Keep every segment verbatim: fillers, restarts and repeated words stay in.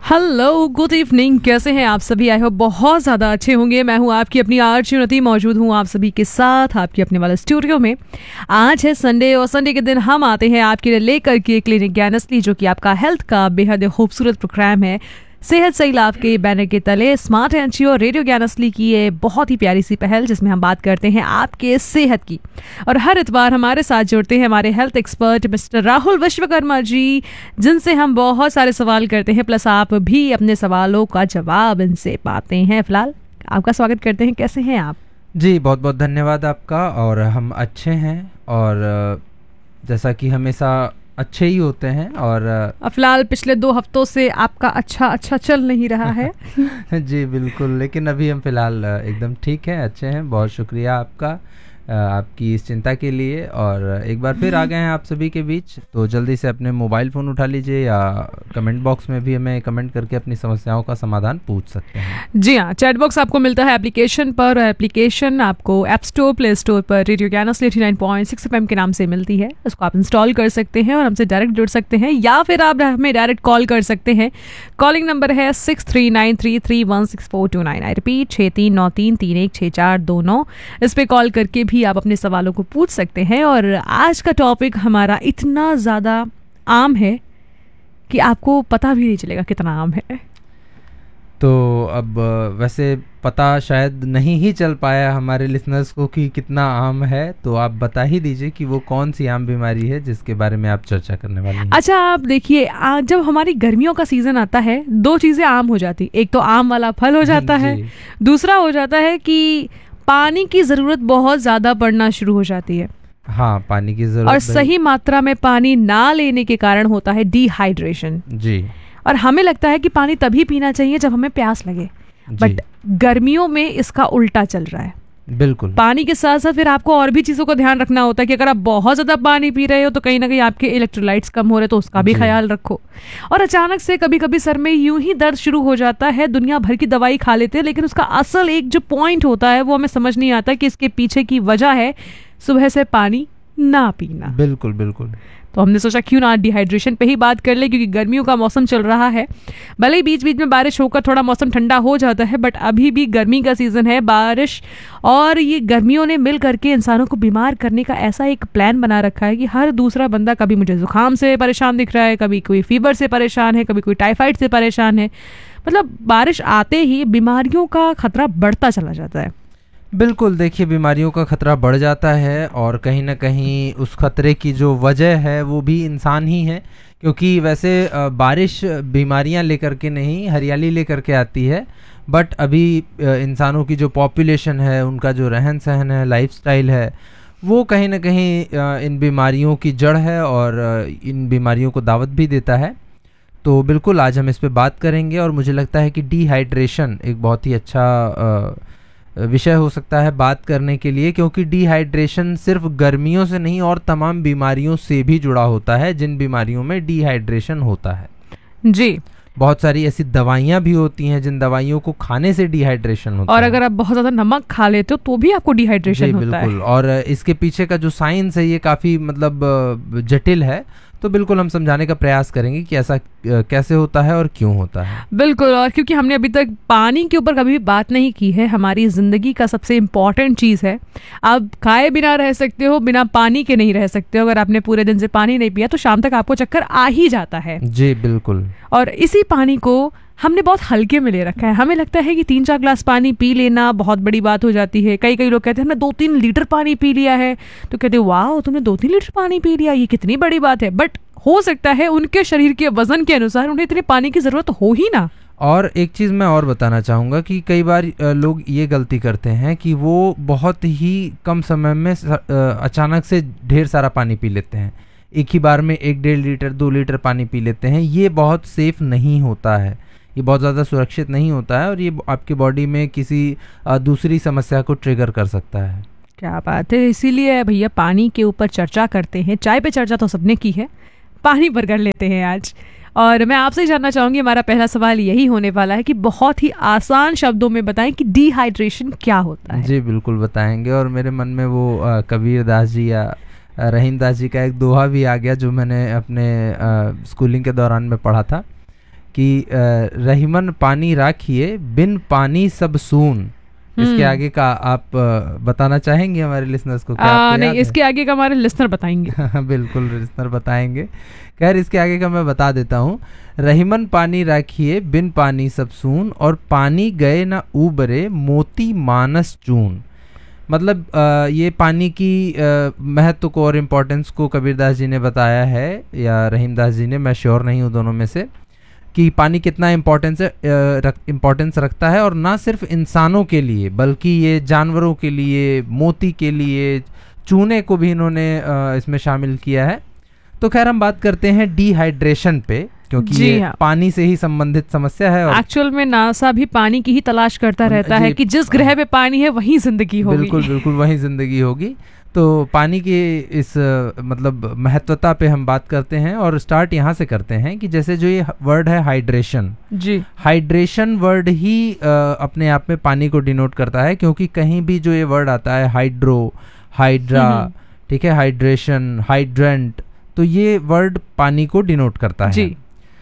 Hello, good evening. कैसे हैं आप सभी? आई होप बहुत ज़्यादा अच्छे होंगे। मैं हूं आपकी अपनी आरती उन्नति, मौजूद हूं आप सभी के साथ आपके अपने वाले स्टूडियो में। आज है संडे और संडे के दिन हम आते हैं आपके लिए लेकर के क्लिनिक ज्ञान असली, जो कि आपका हेल्थ का बेहद खूबसूरत प्रोग्राम है। सेहत सही लाभ के बैनर के तले स्मार्ट एनजीओ रेडियो ज्ञान असली की ये बहुत ही प्यारी सी पहल, जिसमें हम बात करते हैं आपके सेहत की। और हर इतवार हमारे साथ जुड़ते हैं हमारे health expert mister Rahul Vishwakarma ji, जिनसे हम बहुत सारे सवाल करते हैं, प्लस आप भी अपने सवालों का जवाब इनसे पाते हैं। फिलहाल आपका स्वागत करते हैं। कैसे हैं आप? जी बहुत बहुत धन्यवाद आपका। और हम अच्छे हैं, और जैसा कि हमेशा अच्छे ही होते हैं। और फिलहाल पिछले दो हफ्तों से आपका अच्छा अच्छा चल नहीं रहा है। जी बिल्कुल, लेकिन अभी हम फिलहाल एकदम ठीक हैं, अच्छे हैं। बहुत शुक्रिया आपका, आपकी इस चिंता के लिए। और एक बार फिर आ गए हैं आप सभी के बीच, तो जल्दी से अपने मोबाइल फ़ोन उठा लीजिए या कमेंट बॉक्स में भी हमें कमेंट करके अपनी समस्याओं का समाधान पूछ सकते हैं। जी हाँ, चैट बॉक्स आपको मिलता है एप्लीकेशन पर। एप्लीकेशन आपको ऐप स्टोर, प्ले स्टोर पर रेडियो ज्ञान असली eighty nine point six FM के नाम से मिलती है। उसको आप इंस्टॉल कर सकते हैं और हमसे डायरेक्ट जुड़ सकते हैं, या फिर आप हमें डायरेक्ट कॉल कर सकते हैं। कॉलिंग नंबर है six three nine three three one six four to nine. I repeat, छः तीन नौ तीन तीन एक छः चार दो नौ। इस पर कॉल करके भी आप अपने सवालों को पूछ सकते हैं। और आज का टॉपिक हमारा इतना ज़्यादा आम है कि आपको पता भी नहीं चलेगा कितना आम है। तो अब वैसे पता शायद नहीं ही चल पाया हमारे लिसनर्स को कि कितना आम है, तो आप बता ही दीजिए कि वो कौन सी आम बीमारी है जिसके बारे में आप चर्चा करने वाली हैं। अच्छा, आप देखिए, जब हमारी गर्मियों का सीजन आता है, दो चीज़ें आम हो जाती। एक तो आम वाला फल हो जाता है, दूसरा हो जाता है कि पानी की ज़रूरत बहुत ज़्यादा पड़ना शुरू हो जाती है। हाँ, पानी की ज़रूरत, और सही मात्रा में पानी ना लेने के कारण होता है डिहाइड्रेशन। जी। और हमें लगता है कि पानी तभी पीना चाहिए जब हमें प्यास लगे, बट गर्मियों में इसका उल्टा चल रहा है। बिल्कुल। पानी के साथ साथ फिर आपको और भी चीज़ों का ध्यान रखना होता है कि अगर आप बहुत ज़्यादा पानी पी रहे हो तो कहीं ना कहीं आपके इलेक्ट्रोलाइट्स कम हो रहे, तो उसका भी ख्याल रखो। और अचानक से कभी कभी सर में यूं ही दर्द शुरू हो जाता है, दुनिया भर की दवाई खा लेते हैं, लेकिन उसका असल एक जो पॉइंट होता है वो हमें समझ नहीं आता कि इसके पीछे की वजह है सुबह से पानी ना पीना। बिल्कुल बिल्कुल। तो हमने सोचा क्यों ना डिहाइड्रेशन पे ही बात कर ले, क्योंकि गर्मियों का मौसम चल रहा है। भले ही बीच बीच में बारिश होकर थोड़ा मौसम ठंडा हो जाता है, बट अभी भी गर्मी का सीज़न है, बारिश। और ये गर्मियों ने मिल करके इंसानों को बीमार करने का ऐसा एक प्लान बना रखा है कि हर दूसरा बंदा कभी मुझे जुकाम से परेशान दिख रहा है, कभी कोई फीवर से परेशान है, कभी कोई टाइफाइड से परेशान है। मतलब बारिश आते ही बीमारियों का खतरा बढ़ता चला जाता है। बिल्कुल, देखिए बीमारियों का खतरा बढ़ जाता है, और कहीं ना कहीं उस खतरे की जो वजह है वो भी इंसान ही है। क्योंकि वैसे बारिश बीमारियां लेकर के नहीं, हरियाली लेकर के आती है। बट अभी इंसानों की जो पॉपुलेशन है, उनका जो रहन सहन है, लाइफस्टाइल है, वो कहीं ना कहीं इन बीमारियों की जड़ है और इन बीमारियों को दावत भी देता है। तो बिल्कुल आज हम इस पे बात करेंगे, और मुझे लगता है कि डिहाइड्रेशन एक बहुत ही अच्छा विषय हो सकता है बात करने के लिए, क्योंकि डिहाइड्रेशन सिर्फ गर्मियों से नहीं और तमाम बीमारियों से भी जुड़ा होता है, जिन बीमारियों में डिहाइड्रेशन होता है। जी। बहुत सारी ऐसी दवाइयाँ भी होती हैं जिन दवाइयों को खाने से डिहाइड्रेशन होता है। और अगर आप बहुत ज़्यादा नमक खा लेते हो तो भी आपको डिहाइड्रेशन होता है। बिल्कुल। और इसके पीछे का जो साइंस है ये काफ़ी मतलब जटिल है, तो बिल्कुल हम समझाने का प्रयास करेंगे कि ऐसा कैसे होता है और क्यों होता है। बिल्कुल। और क्योंकि हमने अभी तक पानी के ऊपर कभी भी बात नहीं की है, हमारी ज़िंदगी का सबसे इम्पॉर्टेंट चीज़ है। आप खाए बिना रह सकते हो, बिना पानी के नहीं रह सकते हो। अगर आपने पूरे दिन से पानी नहीं पिया तो शाम तक आपको चक्कर आ ही जाता है। जी बिल्कुल। और इसी पानी को हमने बहुत हल्के में ले रखा है। हमें लगता है कि तीन चार ग्लास पानी पी लेना बहुत बड़ी बात हो जाती है। कई कई लोग कहते हैं हमने दो तीन लीटर पानी पी लिया है, तो कहते हैं वाह तुमने दो तीन लीटर पानी पी लिया, ये कितनी बड़ी बात है। बट हो सकता है उनके शरीर के वजन के अनुसार उन्हें इतने पानी की ज़रूरत हो ही ना। और एक चीज़ मैं और बताना चाहूँगा कि कई बार लोग ये गलती करते हैं कि वो बहुत ही कम समय में अचानक से ढेर सारा पानी पी लेते हैं। एक ही बार में एक डेढ़ लीटर दो लीटर पानी पी लेते हैं। ये बहुत सेफ नहीं होता है, ये बहुत ज़्यादा सुरक्षित नहीं होता है, और ये आपकी बॉडी में किसी दूसरी समस्या को ट्रिगर कर सकता है। क्या बात है। इसीलिए भैया पानी के ऊपर चर्चा करते हैं। चाय पे चर्चा तो सबने की है, पानी पर कर लेते हैं आज। और मैं आपसे जानना चाहूँगी, हमारा पहला सवाल यही होने वाला है कि बहुत ही आसान शब्दों में बताएं कि डिहाइड्रेशन क्या होता है। जी बिल्कुल बताएंगे। और मेरे मन में वो आ, कबीर दास जी या रहीम दास जी का एक दोहा भी आ गया, जो मैंने अपने आ, स्कूलिंग के दौरान में पढ़ा था कि अ, रहीमन पानी राखिए बिन पानी सब सून। इसके आगे का आप अ, बताना चाहेंगे हमारे लिसनर्स को? क्या आ, आपको नहीं, याद है? इसके आगे का हमारे लिसनर बताएंगे। बिल्कुल लिसनर बताएंगे। खैर इसके आगे का मैं बता देता हूँ। रहीमन पानी राखिए बिन पानी सब सून, और पानी गए ना ऊबरे मोती मानस चून। मतलब आ, ये पानी की महत्व को और इम्पोर्टेंस को कबीरदास जी ने बताया है या रहीमदास जी ने, मैं श्योर नहीं हूँ दोनों में से, कि पानी कितना इम्पोर्टेंस इम्पोर्टेंस रखता है। और ना सिर्फ इंसानों के लिए बल्कि ये जानवरों के लिए, मोती के लिए, चूने को भी इन्होंने आ, इसमें शामिल किया है। तो खैर हम बात करते हैं डिहाइड्रेशन पे, क्योंकि ये हाँ। पानी से ही संबंधित समस्या है। और एक्चुअल में नासा भी पानी की ही तलाश करता रहता है कि जिस ग्रह पे पानी है वहीं जिंदगी होगी। बिल्कुल बिल्कुल वहीं जिंदगी होगी। तो पानी की इस मतलब महत्वता पे हम बात करते हैं और स्टार्ट यहाँ से करते हैं कि जैसे जो ये वर्ड है हाइड्रेशन, जी हाइड्रेशन वर्ड ही आ, अपने आप में पानी को डिनोट करता है, क्योंकि कहीं भी जो ये वर्ड आता है हाइड्रो, हाइड्रा, ठीक है, हाइड्रेशन, हाइड्रेंट, तो ये वर्ड पानी को डिनोट करता है। जी।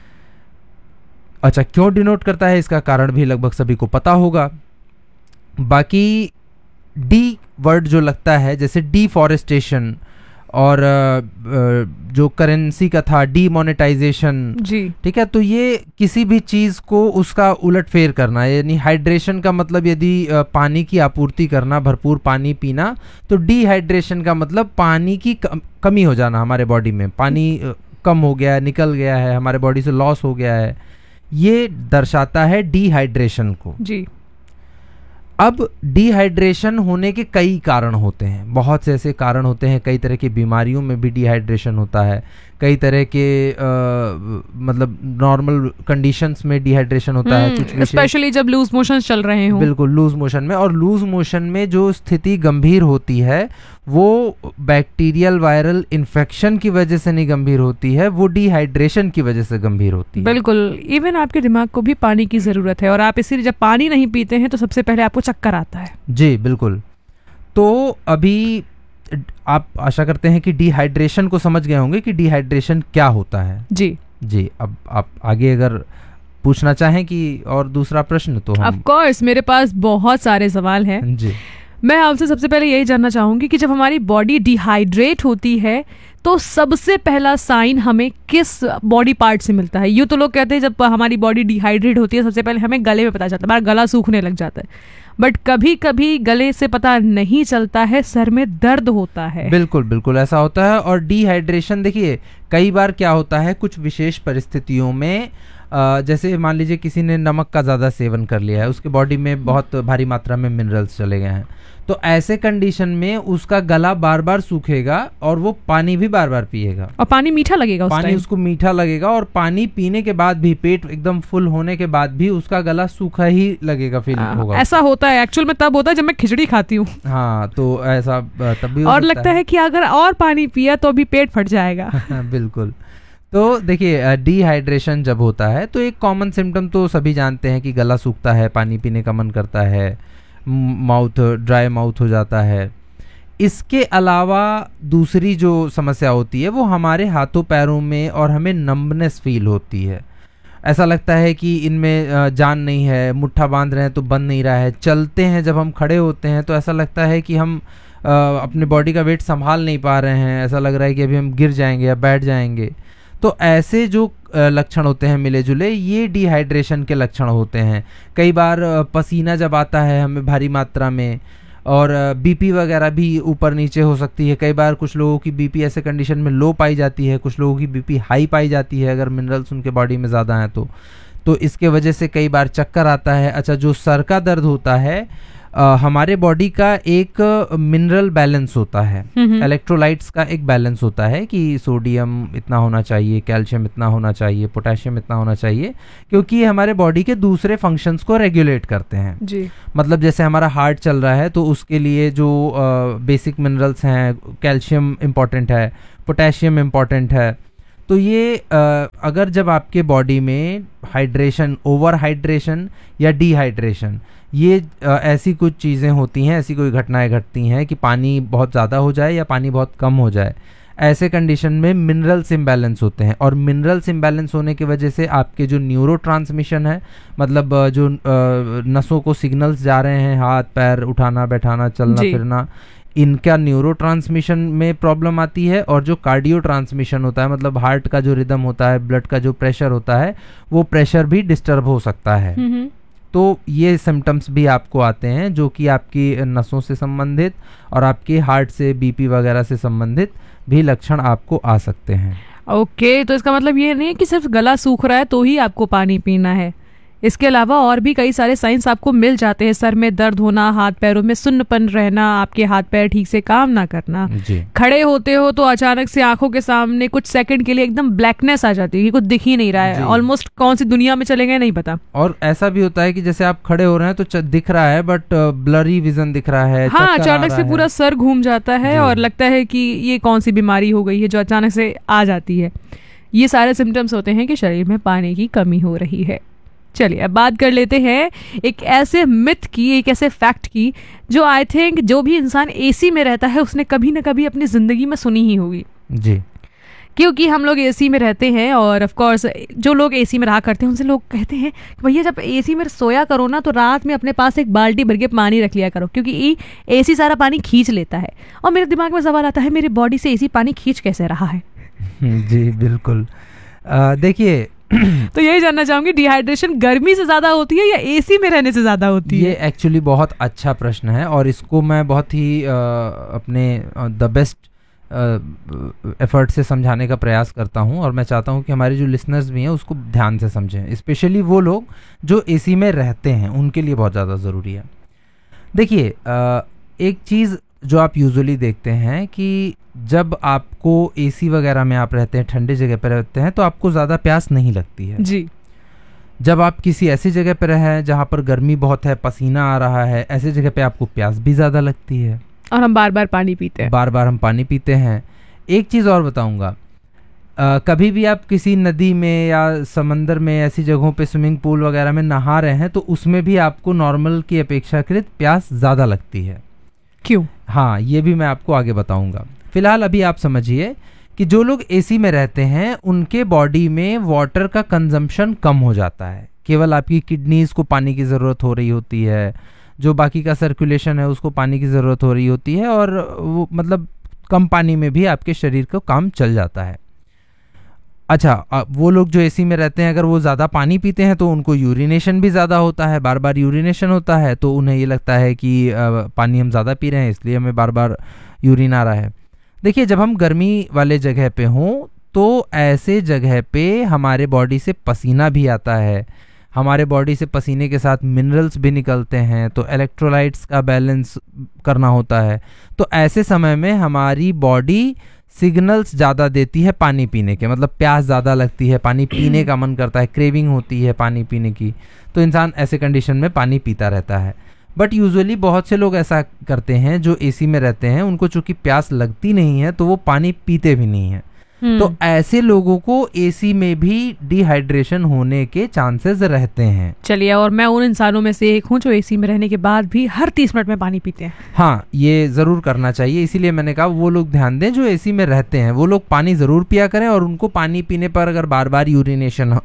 अच्छा, क्यों डिनोट करता है इसका कारण भी लगभग सभी को पता होगा। बाकी डी वर्ड जो लगता है, जैसे डिफॉरेस्टेशन और जो करेंसी का था डीमोनेटाइजेशन, जी ठीक है, तो ये किसी भी चीज को उसका उलट फेर करना, यानी हाइड्रेशन का मतलब यदि पानी की आपूर्ति करना, भरपूर पानी पीना, तो डिहाइड्रेशन का मतलब पानी की कमी हो जाना, हमारे बॉडी में पानी कम हो गया है, निकल गया है, हमारे बॉडी से लॉस हो गया है, ये दर्शाता है डिहाइड्रेशन को। जी। अब डिहाइड्रेशन होने के कई कारण होते हैं, बहुत से ऐसे कारण होते हैं, कई तरह की बीमारियों में भी डिहाइड्रेशन होता है, कई तरह के आ, मतलब नॉर्मल कंडीशंस में डिहाइड्रेशन होता है, कुछ स्पेशली जब लूज मोशन चल रहे हो। बिल्कुल लूज मोशन में, और लूज मोशन में जो स्थिति गंभीर होती है वो बैक्टीरियल वायरल इन्फेक्शन की वजह से नहीं गंभीर होती है, वो डिहाइड्रेशन की वजह से गंभीर होती है। बिल्कुल, इवन आपके दिमाग को भी पानी की जरूरत है, और आप इसीलिए जब पानी नहीं पीते हैं तो सबसे पहले आपको चक्कर आता है। जी बिल्कुल। तो अभी आप आशा करते हैं कि डिहाइड्रेशन को समझ गए होंगे कि डिहाइड्रेशन क्या होता है। जी जी। अब आप आगे अगर पूछना चाहें कि और दूसरा प्रश्न, तो ऑफ कोर्स मेरे पास बहुत सारे सवाल हैं। जी। मैं आपसे सबसे पहले यही जानना चाहूंगी कि जब हमारी बॉडी डिहाइड्रेट होती है तो सबसे पहला साइन हमें किस बॉडी पार्ट से मिलता है? यूँ तो लोग कहते हैं जब हमारी बॉडी डिहाइड्रेट होती है सबसे पहले हमें गले में पता चलता है, हमारा गला सूखने लग जाता है, बट कभी कभी गले से पता नहीं चलता है, सर में दर्द होता है। बिल्कुल बिल्कुल ऐसा होता है। और डिहाइड्रेशन देखिए कई बार क्या होता है, कुछ विशेष परिस्थितियों में, जैसे मान लीजिए किसी ने नमक का ज़्यादा सेवन कर लिया है, उसके बॉडी में बहुत भारी मात्रा में मिनरल्स चले गए हैं, तो ऐसे कंडीशन में उसका गला बार बार सूखेगा और वो पानी भी बार बार पिएगा, और पानी मीठा लगेगा, पानी उसको मीठा लगेगा, और पानी पीने के बाद भी, पेट एकदम फुल होने के बाद भी उसका गला सूखा ही लगेगा, फील होगा। ऐसा होता है एक्चुअल में, तब होता है जब मैं खिचड़ी खाती हूँ। हाँ, तो ऐसा तब भी हो और लगता है कि अगर और पानी पिया तो अभी पेट फट जाएगा। बिल्कुल। तो देखिए डिहाइड्रेशन जब होता है तो एक कॉमन सिम्टम तो सभी जानते हैं कि गला सूखता है, पानी पीने का मन करता है, माउथ ड्राई माउथ हो जाता है। इसके अलावा दूसरी जो समस्या होती है वो हमारे हाथों पैरों में, और हमें नंबनेस फील होती है, ऐसा लगता है कि इनमें जान नहीं है, मुट्ठा बांध रहे हैं तो बंद नहीं रहा है, चलते हैं जब हम खड़े होते हैं तो ऐसा लगता है कि हम अपने बॉडी का वेट संभाल नहीं पा रहे हैं, ऐसा लग रहा है कि अभी हम गिर जाएंगे या बैठ जाएंगे। तो ऐसे जो लक्षण होते हैं मिले जुले, ये डिहाइड्रेशन के लक्षण होते हैं। कई बार पसीना जब आता है हमें भारी मात्रा में, और बीपी वगैरह भी ऊपर नीचे हो सकती है। कई बार कुछ लोगों की बीपी ऐसे कंडीशन में लो पाई जाती है, कुछ लोगों की बीपी हाई पाई जाती है अगर मिनरल्स उनके बॉडी में ज़्यादा हैं तो तो इसके वजह से कई बार चक्कर आता है। अच्छा, जो सर का दर्द होता है, आ, हमारे बॉडी का एक मिनरल बैलेंस होता है, इलेक्ट्रोलाइट्स का एक बैलेंस होता है कि सोडियम इतना होना चाहिए, कैल्शियम इतना होना चाहिए, पोटेशियम इतना होना चाहिए, क्योंकि ये हमारे बॉडी के दूसरे फंक्शंस को रेगुलेट करते हैं। जी। मतलब जैसे हमारा हार्ट चल रहा है तो उसके लिए जो बेसिक मिनरल्स हैं, कैल्शियम इम्पॉर्टेंट है, पोटेशियम इम्पॉर्टेंट है। तो ये आ, अगर जब आपके बॉडी में हाइड्रेशन, ओवर हाइड्रेशन या डिहाइड्रेशन, ये आ, ऐसी कुछ चीज़ें होती हैं, ऐसी कोई घटनाएं घटती हैं कि पानी बहुत ज़्यादा हो जाए या पानी बहुत कम हो जाए, ऐसे कंडीशन में मिनरल्स इम्बैलेंस होते हैं, और मिनरल्स इम्बैलेंस होने की वजह से आपके जो न्यूरो ट्रांसमिशन है, मतलब अ, जो अ, नसों को सिग्नल्स जा रहे हैं, हाथ पैर उठाना बैठाना चलना जी। फिरना, इनका न्यूरो ट्रांसमिशन में प्रॉब्लम आती है। और जो कार्डियो ट्रांसमिशन होता है, मतलब हार्ट का जो रिदम होता है, ब्लड का जो प्रेशर होता है, वो प्रेशर भी डिस्टर्ब हो सकता है। हम्म। तो ये सिम्टम्स भी आपको आते हैं जो कि आपकी नसों से संबंधित और आपके हार्ट से, बीपी वगैरह से संबंधित भी लक्षण आपको आ सकते हैं। ओके, तो इसका मतलब ये नहीं है कि सिर्फ गला सूख रहा है तो ही आपको पानी पीना है, इसके अलावा और भी कई सारे साइंस आपको मिल जाते हैं। सर में दर्द होना, हाथ पैरों में सुन्नपन रहना, आपके हाथ पैर ठीक से काम ना करना, जी। खड़े होते हो तो अचानक से आंखों के सामने कुछ सेकंड के लिए एकदम ब्लैकनेस आ जाती है कि कुछ दिख ही नहीं रहा है, ऑलमोस्ट कौन सी दुनिया में चले गए नहीं पता। और ऐसा भी होता है कि जैसे आप खड़े हो रहे हैं तो दिख रहा है बट ब्लरी विजन दिख रहा है, हाँ, अचानक से पूरा सर घूम जाता है और लगता है कि ये कौन सी बीमारी हो गई है जो अचानक से आ जाती है। ये सारे सिम्टम्स होते हैं कि शरीर में पानी की कमी हो रही है। चलिए अब बात कर लेते हैं एक ऐसे मिथ की, एक ऐसे फैक्ट की जो आई थिंक जो भी इंसान एसी में रहता है उसने कभी ना कभी अपनी ज़िंदगी में सुनी ही होगी। जी। क्योंकि हम लोग एसी में रहते हैं और ऑफ कोर्स जो लोग एसी में रहा करते हैं उनसे लोग कहते हैं भैया जब एसी में सोया करो ना तो रात में अपने पास एक बाल्टी भर के पानी रख लिया करो, क्योंकि एसी सारा पानी खींच लेता है। और मेरे दिमाग में सवाल आता है, मेरी बॉडी से एसी पानी खींच कैसे रहा है? जी बिल्कुल। देखिए तो यही जानना चाहूंगी, डिहाइड्रेशन गर्मी से ज्यादा होती है या एसी में रहने से ज्यादा होती है? ये एक्चुअली बहुत अच्छा प्रश्न है और इसको मैं बहुत ही आ, अपने द बेस्ट एफर्ट से समझाने का प्रयास करता हूं, और मैं चाहता हूं कि हमारे जो लिसनर्स भी हैं उसको ध्यान से समझें, स्पेशली वो लोग जो एसी में रहते हैं उनके लिए बहुत ज़्यादा ज़रूरी है। देखिए एक चीज़ जो आप यूजुअली देखते हैं कि जब आपको एसी वगैरह में आप रहते हैं, ठंडी जगह पर रहते हैं, तो आपको ज़्यादा प्यास नहीं लगती है जी। जब आप किसी ऐसी जगह पर हैं जहाँ पर गर्मी बहुत है, पसीना आ रहा है, ऐसी जगह पे आपको प्यास भी ज़्यादा लगती है और हम बार बार पानी पीते हैं बार बार हम पानी पीते हैं। एक चीज़ और बताऊँगा, कभी भी आप किसी नदी में या समंदर में ऐसी जगहों पे स्विमिंग पूल वगैरह में नहा रहे हैं तो उसमें भी आपको नॉर्मल की अपेक्षाकृत प्यास ज़्यादा लगती है। क्यों? हाँ, ये भी मैं आपको आगे बताऊंगा। फिलहाल अभी आप समझिए कि जो लोग एसी में रहते हैं उनके बॉडी में वाटर का कंजम्पशन कम हो जाता है, केवल आपकी किडनीज को पानी की ज़रूरत हो रही होती है, जो बाकी का सर्कुलेशन है उसको पानी की ज़रूरत हो रही होती है, और वो मतलब कम पानी में भी आपके शरीर को काम चल जाता है। अच्छा, वो लोग जो एसी में रहते हैं अगर वो ज़्यादा पानी पीते हैं तो उनको यूरिनेशन भी ज़्यादा होता है, बार बार यूरिनेशन होता है, तो उन्हें ये लगता है कि पानी हम ज़्यादा पी रहे हैं इसलिए हमें बार बार यूरिन आ रहा है। देखिए जब हम गर्मी वाले जगह पे हों तो ऐसे जगह पे हमारे बॉडी से पसीना भी आता है, हमारे बॉडी से पसीने के साथ मिनरल्स भी निकलते हैं, तो इलेक्ट्रोलाइट्स का बैलेंस करना होता है। तो ऐसे समय में हमारी बॉडी सिग्नल्स ज़्यादा देती है पानी पीने के, मतलब प्यास ज़्यादा लगती है, पानी पीने का मन करता है, क्रेविंग होती है पानी पीने की, तो इंसान ऐसे कंडीशन में पानी पीता रहता है। बट यूजुअली बहुत से लोग ऐसा करते हैं जो एसी में रहते हैं, उनको चूंकि प्यास लगती नहीं है तो वो पानी पीते भी नहीं है, तो ऐसे लोगों को एसी में भी डिहाइड्रेशन होने के चांसेस रहते हैं। चलिए, और मैं उन इंसानों में से एक हूँ जो एसी में रहने के बाद भी हर तीस मिनट में पानी पीते हैं। हाँ, ये ज़रूर करना चाहिए, इसीलिए मैंने कहा वो लोग ध्यान दें जो एसी में रहते हैं, वो लोग पानी ज़रूर पिया करें, और उनको पानी पीने पर अगर बार बार यूरिनेशन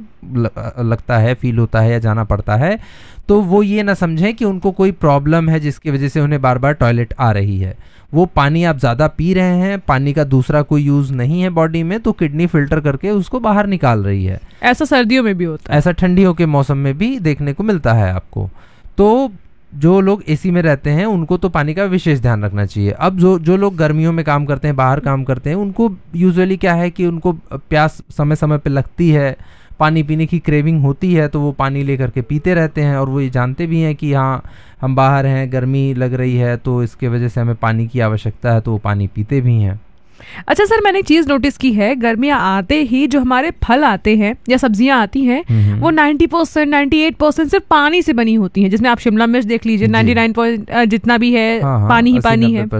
लगता है, फील होता है या जाना पड़ता है, तो वो ये ना समझें कि उनको कोई प्रॉब्लम है जिसकी वजह से उन्हें बार बार टॉयलेट आ रही है। वो पानी आप ज़्यादा पी रहे हैं, पानी का दूसरा कोई यूज़ नहीं है बॉडी में, तो किडनी फिल्टर करके उसको बाहर निकाल रही है। ऐसा सर्दियों में भी होता है, ऐसा ठंडियों के मौसम में भी देखने को मिलता है आपको। तो जो लोग एसी में रहते हैं उनको तो पानी का विशेष ध्यान रखना चाहिए। अब जो जो लोग गर्मियों में काम करते हैं, बाहर काम करते हैं, उनको यूजुअली क्या है कि उनको प्यास समय समय पे लगती है, पानी पीने की क्रेविंग होती है, तो वो पानी लेकर के पीते रहते हैं, और वो ये जानते भी हैं कि हाँ हम बाहर हैं, गर्मी लग रही है, तो इसके वजह से हमें पानी की आवश्यकता है, तो वो पानी पीते भी हैं। अच्छा सर, मैंने एक चीज़ नोटिस की है, गर्मियाँ आते ही जो हमारे फल आते हैं या सब्जियाँ आती हैं वो नब्बे परसेंट अट्ठानवे परसेंट सिर्फ पानी से बनी होती हैं, जिसमें आप शिमला मिर्च देख लीजिए, निन्यानवे परसेंट जितना भी है हाँ, हाँ, पानी ही पानी है।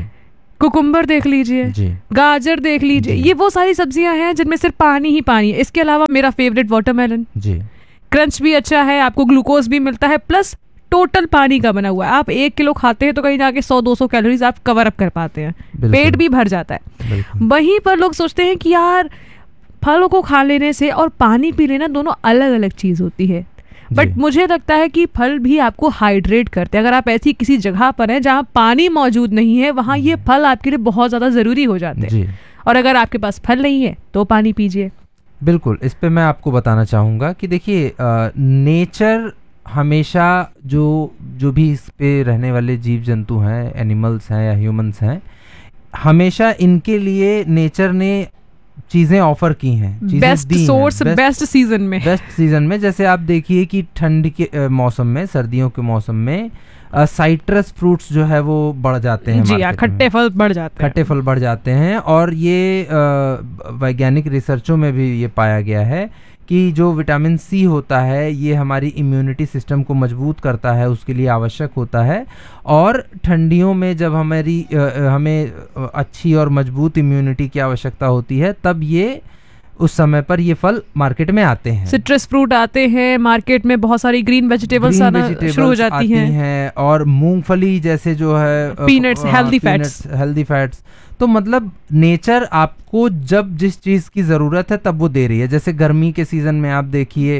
कुकुम्बर देख लीजिए, गाजर देख लीजिए, ये वो सारी सब्जियां हैं जिनमें सिर्फ पानी ही पानी है। इसके अलावा मेरा फेवरेट वाटरमेलन जी, क्रंच भी अच्छा है, आपको ग्लूकोज भी मिलता है, प्लस टोटल पानी का बना हुआ है। आप एक किलो खाते हैं तो कहीं जाके सौ दो सौ कैलोरीज आप कवर अप कर पाते हैं, पेट भी भर जाता है। वहीं पर लोग सोचते हैं कि यार फलों को खा लेने से और पानी पी लेना दोनों अलग अलग चीज होती है, बट मुझे लगता है कि फल भी आपको हाइड्रेट करते हैं। अगर आप ऐसी किसी जगह पर हैं जहाँ पानी मौजूद नहीं है, वहाँ ये फल आपके लिए बहुत ज़्यादा ज़रूरी हो जाते हैं। और अगर आपके पास फल नहीं है तो पानी पीजिए। बिल्कुल, इस पे मैं आपको बताना चाहूँगा कि देखिए नेचर हमेशा जो जो भी इस पे रहने वाले जीव जंतु हैं, एनिमल्स हैं या ह्यूमंस हैं, हमेशा इनके लिए नेचर ने चीजें ऑफर की हैं, बेस्ट सोर्स, बेस्ट सीजन में बेस्ट सीजन में जैसे आप देखिए कि ठंड के मौसम में, सर्दियों के मौसम में साइट्रस फ्रूट्स जो है वो बढ़ जाते हैं, जी हाँ, खट्टे फल बढ़ जाते हैं, खट्टे फल बढ़ जाते हैं। और ये वैज्ञानिक रिसर्चों में भी ये पाया गया है कि जो विटामिन सी होता है ये हमारी इम्यूनिटी सिस्टम को मजबूत करता है, उसके लिए आवश्यक होता है। और ठंडियों में जब हमारी हमें अच्छी और मजबूत इम्यूनिटी की आवश्यकता होती है, तब ये उस समय पर ये फल मार्केट में आते हैं। सिट्रस फ्रूट आते हैं मार्केट में, बहुत सारी ग्रीन वेजिटेबल्स आना शुरू हो जाती हैं हैं, और मूंगफली जैसे जो है peanuts, healthy fats, healthy fats. तो मतलब नेचर आपको जब जिस चीज की जरूरत है तब वो दे रही है। जैसे गर्मी के सीजन में आप देखिए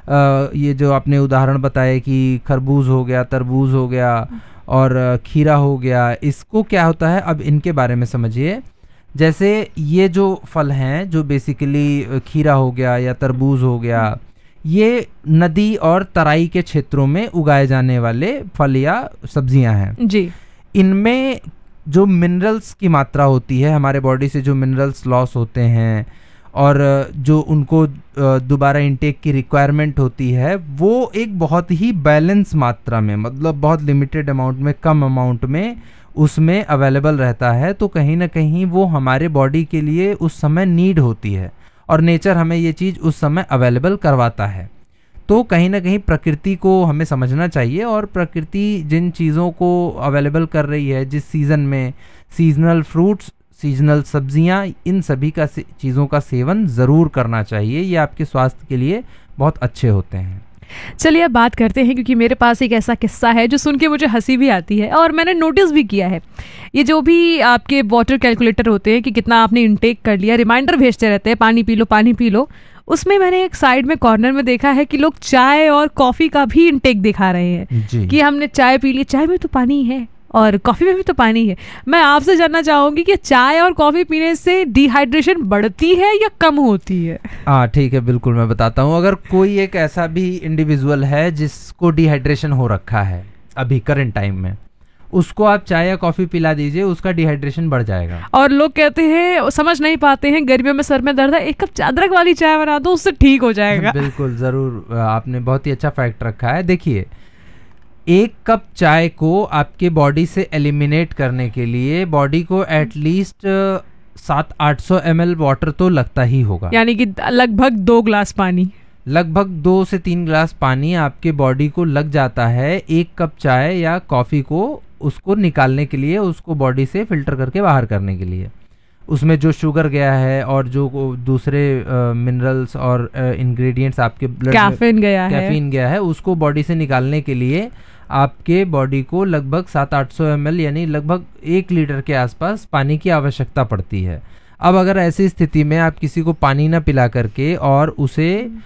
ये जो आपने उदाहरण बताया कि खरबूज हो गया, तरबूज हो गया और खीरा हो गया, इसको क्या होता है, अब इनके बारे में समझिए। जैसे ये जो फल हैं, जो बेसिकली खीरा हो गया या तरबूज हो गया, ये नदी और तराई के क्षेत्रों में उगाए जाने वाले फल या सब्जियां हैं जी। इनमें जो मिनरल्स की मात्रा होती है, हमारे बॉडी से जो मिनरल्स लॉस होते हैं और जो उनको दोबारा इनटेक की रिक्वायरमेंट होती है, वो एक बहुत ही बैलेंस मात्रा में, मतलब बहुत लिमिटेड अमाउंट में, कम अमाउंट में उसमें अवेलेबल रहता है। तो कहीं ना कहीं वो हमारे बॉडी के लिए उस समय नीड होती है और नेचर हमें ये चीज़ उस समय अवेलेबल करवाता है। तो कहीं ना कहीं प्रकृति को हमें समझना चाहिए और प्रकृति जिन चीज़ों को अवेलेबल कर रही है, जिस सीज़न में, सीजनल फ्रूट्स, सीजनल सब्जियां, इन सभी का चीज़ों का सेवन ज़रूर करना चाहिए। ये आपके स्वास्थ्य के लिए बहुत अच्छे होते हैं। चलिए अब बात करते हैं, क्योंकि मेरे पास एक ऐसा किस्सा है जो सुन के मुझे हंसी भी आती है और मैंने नोटिस भी किया है। ये जो भी आपके वाटर कैलकुलेटर होते हैं कि कितना आपने इनटेक कर लिया, रिमाइंडर भेजते रहते हैं पानी पी लो पानी पी लो, उसमें मैंने एक साइड में कॉर्नर में देखा है कि लोग चाय और कॉफ़ी का भी इनटेक दिखा रहे हैं कि हमने चाय पी ली, चाय में तो पानी है और कॉफ़ी में भी तो पानी है। मैं आपसे जानना चाहूंगी कि चाय और कॉफ़ी पीने से डिहाइड्रेशन बढ़ती है या कम होती है? हाँ ठीक है, बिल्कुल मैं बताता हूँ। अगर कोई एक ऐसा भी इंडिविजुअल है जिसको डिहाइड्रेशन हो रखा है अभी करंट टाइम में, उसको आप चाय या कॉफ़ी पिला दीजिए, उसका डिहाइड्रेशन बढ़ जाएगा। और लोग कहते हैं, समझ नहीं पाते हैं, गर्मियों में सर में दर्द है, एक कप अदरक वाली चाय बना दो, उससे ठीक हो जाएगा। बिल्कुल, ज़रूर, आपने बहुत ही अच्छा फैक्ट रखा है। देखिए, एक कप चाय को आपके बॉडी से एलिमिनेट करने के लिए बॉडी को एटलीस्ट सात आठ सौ एम एल वाटर तो लगता ही होगा, यानी कि लगभग दो ग्लास पानी, लगभग दो से तीन ग्लास पानी आपके बॉडी को लग जाता है एक कप चाय या कॉफ़ी को उसको निकालने के लिए, उसको बॉडी से फिल्टर करके बाहर करने के लिए। उसमें जो शुगर गया है और जो दूसरे मिनरल्स और इंग्रेडिएंट्स आपके ब्लड कैफीन गया है कैफीन गया है उसको बॉडी से निकालने के लिए आपके बॉडी को लगभग सात आठ सौ एम एल यानी लगभग एक लीटर के आसपास पानी की आवश्यकता पड़ती है। अब अगर ऐसी स्थिति में आप किसी को पानी ना पिला करके और उसे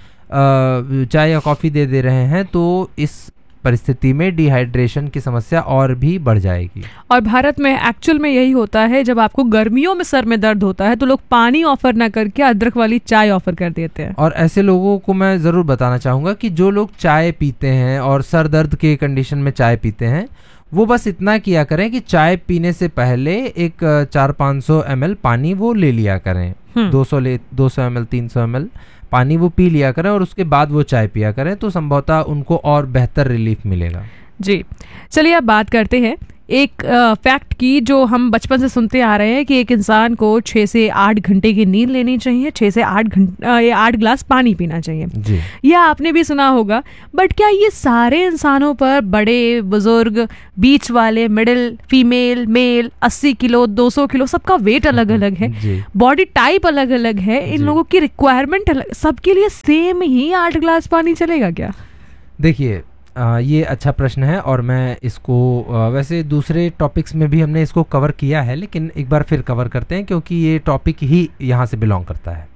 चाय या कॉफ़ी दे दे रहे हैं, तो इस परिस्थिति में डिहाइड्रेशन की समस्या और भी बढ़ जाएगी। और भारत में एक्चुअल में यही होता है, जब आपको गर्मियों में सर में दर्द होता है तो लोग पानी ऑफर ना करके अदरक वाली चाय ऑफर कर देते हैं। और ऐसे लोगों को मैं ज़रूर बताना चाहूँगा कि जो लोग चाय पीते हैं और सर दर्द के कंडीशन में चाय पीते हैं, वो बस इतना किया करें कि चाय पीने से पहले एक चार पाँच सौ एम एल पानी वो ले लिया करें, दो सौ ले दो सौ एम एल तीन सौ एम एल पानी वो पी लिया करें और उसके बाद वो चाय पिया करें, तो संभवतः उनको और बेहतर रिलीफ मिलेगा। जी, चलिए अब बात करते हैं एक फैक्ट की जो हम बचपन से सुनते आ रहे हैं कि एक इंसान को छः से आठ घंटे की नींद लेनी चाहिए, छः से आठ घंटे आठ ग्लास पानी पीना चाहिए। जी, यह आपने भी सुना होगा, बट क्या ये सारे इंसानों पर, बड़े बुजुर्ग, बीच वाले, मिडिल, फीमेल, मेल, अस्सी किलो, दो सौ किलो, सबका वेट अलग अलग है, बॉडी टाइप अलग अलग है, इन लोगों की रिक्वायरमेंट अलग, सबके लिए सेम ही आठ ग्लास पानी चलेगा क्या? देखिए, आ, ये अच्छा प्रश्न है और मैं इसको आ, वैसे दूसरे टॉपिक्स में भी हमने इसको कवर किया है, लेकिन एक बार फिर कवर करते हैं क्योंकि ये टॉपिक ही यहाँ से बिलोंग करता है।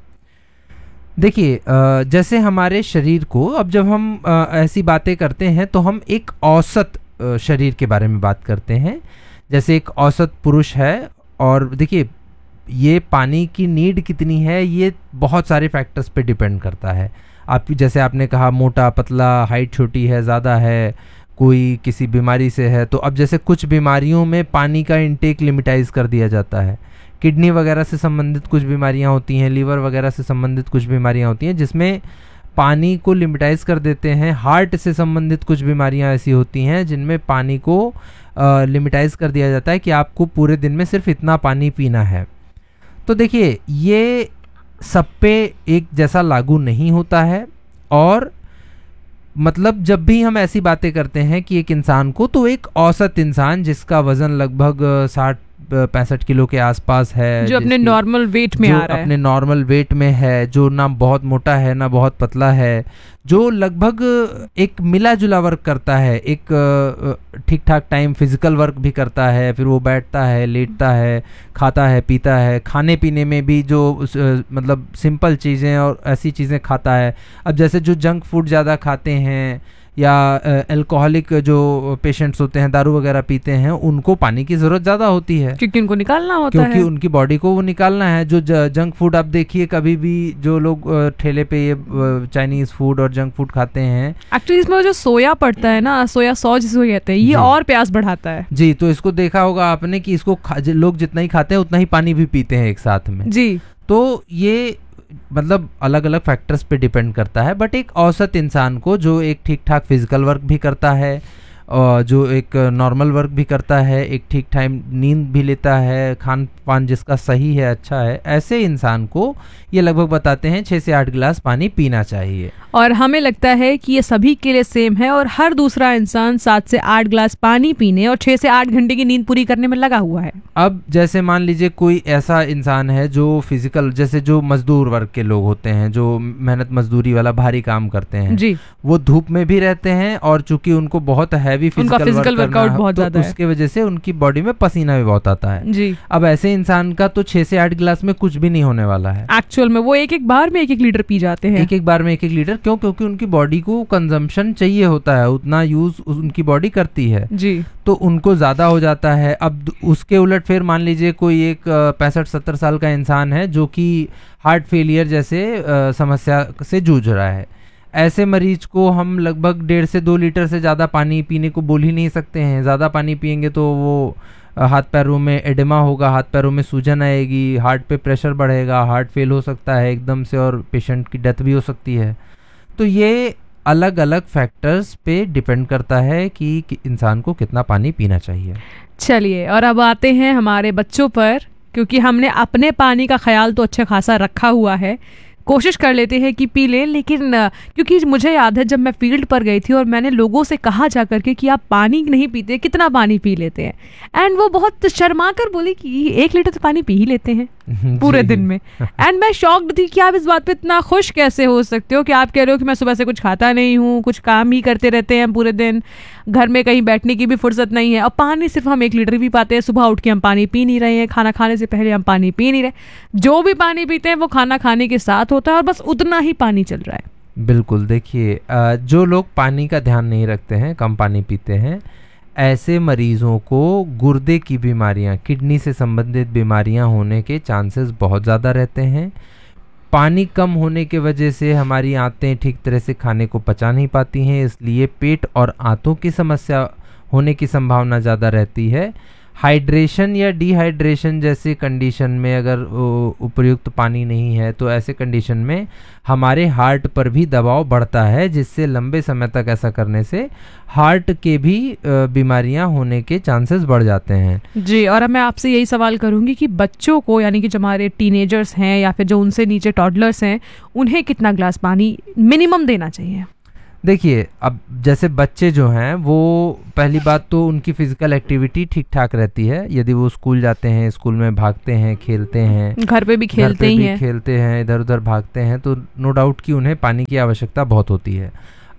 देखिए, आ, जैसे हमारे शरीर को अब जब हम आ, ऐसी बातें करते हैं तो हम एक औसत आ, शरीर के बारे में बात करते हैं। जैसे एक औसत पुरुष है, और देखिए ये पानी की नीड कितनी है ये बहुत सारे फैक्टर्स पे डिपेंड करता है। आप जैसे आपने कहा मोटा पतला, हाइट छोटी है ज़्यादा है, कोई किसी बीमारी से है, तो अब जैसे कुछ बीमारियों में पानी का इंटेक लिमिटाइज कर दिया जाता है। किडनी वगैरह से संबंधित कुछ बीमारियां होती हैं, लीवर वगैरह से संबंधित कुछ बीमारियां होती हैं जिसमें पानी को लिमिटाइज कर देते हैं। हार्ट से संबंधित कुछ बीमारियां ऐसी होती हैं जिनमें पानी को लिमिटाइज कर दिया जाता है कि आपको पूरे दिन में सिर्फ इतना पानी पीना है। तो देखिए ये सब पे एक जैसा लागू नहीं होता है, और मतलब जब भी हम ऐसी बातें करते हैं कि एक इंसान को, तो एक औसत इंसान जिसका वजन लगभग साठ पैंसठ किलो के आसपास है, जो अपने नॉर्मल वेट में आ रहा है, अपने नॉर्मल वेट में है, जो ना बहुत मोटा है ना बहुत पतला है, जो लगभग एक मिला जुला वर्क करता है, एक ठीक ठाक टाइम फिजिकल वर्क भी करता है, फिर वो बैठता है, लेटता है, खाता है, पीता है, खाने पीने में भी जो मतलब सिंपल चीज़ें और ऐसी चीज़ें खाता है। अब जैसे जो जंक फूड ज़्यादा खाते हैं या अल्कोहलिक जो पेशेंट्स होते हैं, दारू वगैरह पीते हैं, उनको पानी की ज़रूरत ज़्यादा होती है क्योंकि उनको निकालना होता क्योंकि है, क्योंकि उनकी बॉडी को वो निकालना है। जो जंक फूड आप देखिए, कभी भी जो लोग ठेले पे ये चाइनीज़ फूड और जंक फूड खाते हैं, एक्चुअली इसमें जो सोया पड़ता है ना, सोया सॉस जिसको कहते हैं, ये और प्यास बढ़ाता है जी। तो इसको देखा होगा आपने कि इसको लोग जितना ही खाते हैं उतना ही पानी भी पीते हैं एक साथ में जी। तो ये मतलब अलग अलग फैक्टर्स पे डिपेंड करता है, बट एक औसत इंसान को जो एक ठीक ठाक फिजिकल वर्क भी करता है और जो एक नॉर्मल वर्क भी करता है, एक ठीक टाइम नींद भी लेता है, खान पान जिसका सही है, अच्छा है, ऐसे इंसान को ये लगभग बताते हैं छः से आठ गिलास पानी पीना चाहिए। और हमें लगता है कि ये सभी के लिए सेम है, और हर दूसरा इंसान सात से आठ गिलास पानी पीने और छः से आठ घंटे की नींद पूरी करने में लगा हुआ है। अब जैसे मान लीजिए कोई ऐसा इंसान है जो फिजिकल, जैसे जो मजदूर वर्ग के लोग होते हैं, जो मेहनत मजदूरी वाला भारी काम करते हैं जी, वो धूप में भी रहते हैं, और चूंकि उनको बहुत हैवी फिजिकल वर्कआउट बहुत तो ज्यादा है, उसके वजह से उनकी बॉडी में पसीना भी बहुत आता है जी। अब ऐसे इंसान का तो छह से आठ गिलास में कुछ भी नहीं होने वाला है एक्चुअल में। वो एक एक बार में एक एक लीटर पी जाते हैं, एक एक बार में एक एक लीटर। क्यों? क्योंकि उनकी बॉडी को कंजम्पशन चाहिए होता है, उतना यूज उनकी बॉडी करती है जी, तो उनको ज्यादा हो जाता है। अब उसके उलट फिर मान लीजिए कोई एक पैंसठ सत्तर साल का इंसान है जो कि हार्ट फेलियर जैसे आ, समस्या से जूझ रहा है, ऐसे मरीज को हम लगभग डेढ़ से दो लीटर से ज़्यादा पानी पीने को बोल ही नहीं सकते हैं। ज़्यादा पानी पियेंगे तो वो हाथ पैरों में एडिमा होगा, हाथ पैरों में सूजन आएगी, हार्ट पे प्रेशर बढ़ेगा, हार्ट फेल हो सकता है एकदम से और पेशेंट की डेथ भी हो सकती है। तो ये अलग अलग फैक्टर्स पे डिपेंड करता है कि, कि इंसान को कितना पानी पीना चाहिए। चलिए, और अब आते हैं हमारे बच्चों पर, क्योंकि हमने अपने पानी का ख्याल तो अच्छा खासा रखा हुआ है, कोशिश कर लेते हैं कि पी लें, लेकिन क्योंकि मुझे याद है जब मैं फील्ड पर गई थी और मैंने लोगों से कहा जा करके कि आप पानी नहीं पीते, कितना पानी पी लेते हैं, एंड वो बहुत शर्मा कर बोली कि एक लीटर तो पानी पी ही लेते हैं पूरे दिन में। एंड मैं शॉक्ड थी कि आप इस बात पे इतना खुश कैसे हो सकते हो कि आप कह रहे हो कि मैं सुबह से कुछ खाता नहीं हूँ, कुछ काम ही करते रहते हैं पूरे दिन, घर में कहीं बैठने की भी फुर्सत नहीं है, और पानी सिर्फ हम एक लीटर भी पाते हैं। सुबह उठ के हम पानी पी नहीं रहे हैं, खाना खाने से पहले हम पानी पी नहीं रहे, जो भी पानी पीते हैं वो खाना खाने के साथ होता है और बस उतना ही पानी चल रहा है। बिल्कुल, देखिए जो लोग पानी का ध्यान नहीं रखते हैं, कम पानी पीते हैं, ऐसे मरीजों को गुर्दे की बीमारियां, किडनी से संबंधित बीमारियां होने के चांसेस बहुत ज़्यादा रहते हैं। पानी कम होने के वजह से हमारी आंतें ठीक तरह से खाने को पचा नहीं पाती हैं, इसलिए पेट और आंतों की समस्या होने की संभावना ज़्यादा रहती है। हाइड्रेशन या डिहाइड्रेशन जैसे कंडीशन में अगर उपयुक्त पानी नहीं है तो ऐसे कंडीशन में हमारे हार्ट पर भी दबाव बढ़ता है, जिससे लंबे समय तक ऐसा करने से हार्ट के भी बीमारियां होने के चांसेस बढ़ जाते हैं। जी, और मैं आपसे यही सवाल करूंगी कि बच्चों को, यानी कि जो हमारे टीनेजर्स हैं या फिर जो उनसे नीचे टॉडलर्स हैं, उन्हें कितना ग्लास पानी मिनिमम देना चाहिए? देखिए, अब जैसे बच्चे जो हैं वो पहली बात तो उनकी फिजिकल एक्टिविटी ठीक ठाक रहती है, यदि वो स्कूल जाते हैं, स्कूल में भागते हैं, खेलते हैं, घर पे भी खेलते घर पे ही भी हैं, खेलते हैं, इधर उधर भागते हैं, तो नो डाउट कि उन्हें पानी की आवश्यकता बहुत होती है।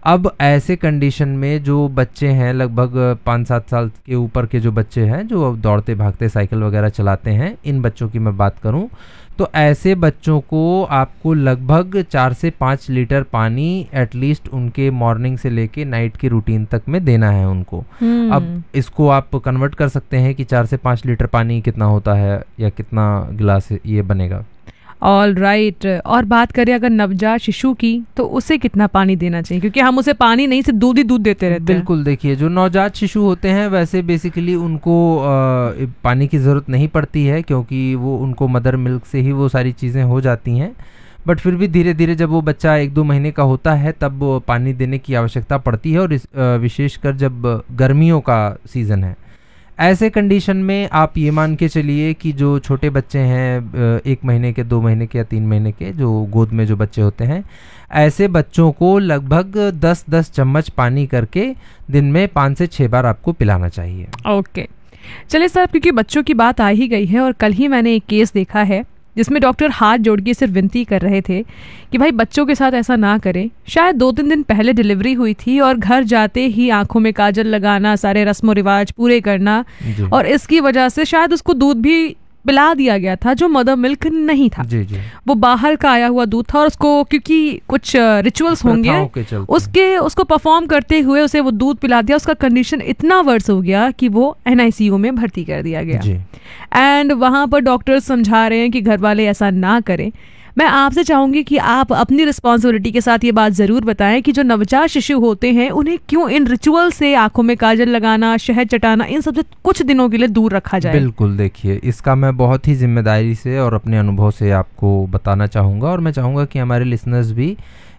अब ऐसे कंडीशन में जो बच्चे हैं लगभग पाँच सात साल के ऊपर के जो बच्चे हैं जो दौड़ते भागते साइकिल वगैरह चलाते हैं, इन बच्चों की मैं बात करूं तो ऐसे बच्चों को आपको लगभग चार से पाँच लीटर पानी एटलीस्ट उनके मॉर्निंग से लेके नाइट की रूटीन तक में देना है उनको। हम्म। अब इसको आप कन्वर्ट कर सकते हैं कि चार से पाँच लीटर पानी कितना होता है या कितना गिलास ये बनेगा। All right right. और बात करें अगर नवजात शिशु की तो उसे कितना पानी देना चाहिए, क्योंकि हम उसे पानी नहीं सिर्फ दूध ही दूध देते रहते हैं। बिल्कुल, देखिए जो नवजात शिशु होते हैं वैसे बेसिकली उनको आ, पानी की ज़रूरत नहीं पड़ती है, क्योंकि वो उनको मदर मिल्क से ही वो सारी चीज़ें हो जाती हैं। बट फिर भी धीरे धीरे जब वो बच्चा एक दो महीने का होता है तब वो पानी देने की आवश्यकता पड़ती है, और इस विशेषकर जब गर्मियों का सीज़न है। ऐसे कंडीशन में आप ये मान के चलिए कि जो छोटे बच्चे हैं एक महीने के, दो महीने के या तीन महीने के, जो गोद में जो बच्चे होते हैं, ऐसे बच्चों को लगभग दस दस चम्मच पानी करके दिन में पाँच से छः बार आपको पिलाना चाहिए। ओके चलिए सर, क्योंकि बच्चों की बात आ ही गई है और कल ही मैंने एक केस देखा है जिसमें डॉक्टर हाथ जोड़ के सिर्फ विनती कर रहे थे कि भाई बच्चों के साथ ऐसा ना करें। शायद दो तीन दिन पहले डिलीवरी हुई थी और घर जाते ही आंखों में काजल लगाना, सारे रस्म रिवाज पूरे करना, और इसकी वजह से शायद उसको दूध भी पिला दिया गया था जो मदर मिल्क नहीं था। जी जी। वो बाहर का आया हुआ दूध था, और उसको क्योंकि कुछ रिचुअल्स होंगे उसके उसको परफॉर्म करते हुए उसे वो दूध पिला दिया। उसका कंडीशन इतना वर्स हो गया कि वो एनआईसीयू में भर्ती कर दिया गया। एंड वहाँ पर डॉक्टर्स समझा रहे हैं कि घर वाले ऐसा ना करें। मैं आपसे चाहूंगी कि आप अपनी रिस्पॉन्सिबिलिटी के साथ ये बात ज़रूर बताएं कि जो नवजात शिशु होते हैं उन्हें क्यों इन रिचुअल से आंखों में काजल लगाना, शहद चटाना, इन सबसे कुछ दिनों के लिए दूर रखा जाए। बिल्कुल, देखिए इसका मैं बहुत ही जिम्मेदारी से और अपने अनुभव से आपको बताना चाहूँगा, और मैं चाहूँगा कि हमारे लिसनर्स भी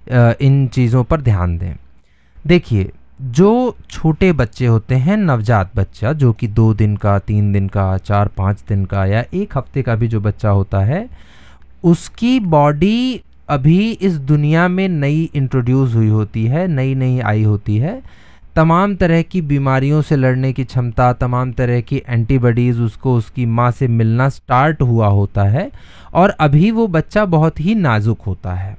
इन चीज़ों पर ध्यान दें। देखिए जो छोटे बच्चे होते हैं, नवजात बच्चा जो कि दो दिन का, तीन दिन का, चार पाँच दिन का या एक हफ्ते का भी जो बच्चा होता है, उसकी बॉडी अभी इस दुनिया में नई इंट्रोड्यूस हुई होती है, नई नई आई होती है। तमाम तरह की बीमारियों से लड़ने की क्षमता, तमाम तरह की एंटीबॉडीज़ उसको उसकी माँ से मिलना स्टार्ट हुआ होता है, और अभी वो बच्चा बहुत ही नाजुक होता है।